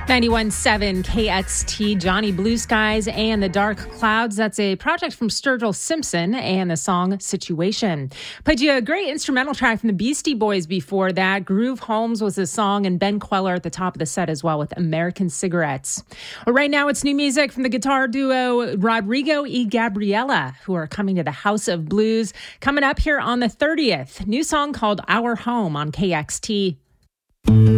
91.7 KXT, Johnny Blue Skies and the Dark Clouds. That's a project from Sturgill Simpson and the song Situation. Played you a great instrumental track from the Beastie Boys before that. Groove Holmes was the song, and Ben Queller at the top of the set as well with American Cigarettes. Well, right now it's new music from the guitar duo Rodrigo y Gabriela, who are coming to the House of Blues. Coming up here on the 30th, new song called Our Home on KXT.